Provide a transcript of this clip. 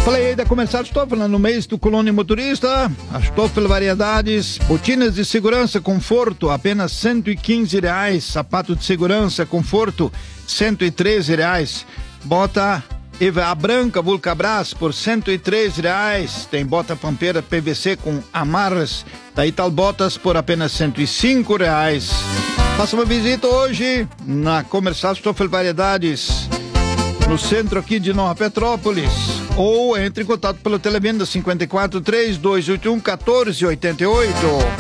Falei aí da Comercial Stoffel, no mês do Colônia Motorista. A Stoffel Variedades, botinas de segurança, conforto, apenas R$115. Sapato de segurança, conforto, R$113. Bota a branca Vulcabras por R$103. Tem bota pampeira PVC com amarras da Italbotas por apenas R$105. Faça uma visita hoje na Comercial Stoffel Variedades, no centro aqui de Nova Petrópolis, ou entre em contato pelo televenda 54 3281 1488.